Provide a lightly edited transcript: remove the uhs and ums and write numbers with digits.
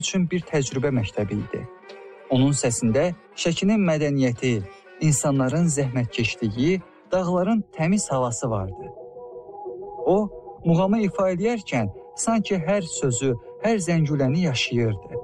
üçün bir təcrübə məktəbi idi. Onun səsində Şəkinin mədəniyyəti, insanların zəhmətkeşliyi, dağların təmiz havası vardı. O, muğamı ifa edərkən sanki hər sözü, hər zəngüləni yaşayırdı.